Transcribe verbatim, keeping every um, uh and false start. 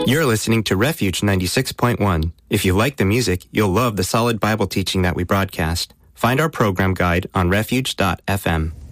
You're listening to Refuge ninety-six point one. If you like the music, you'll love the solid Bible teaching that we broadcast. Find our program guide on refuge dot f m.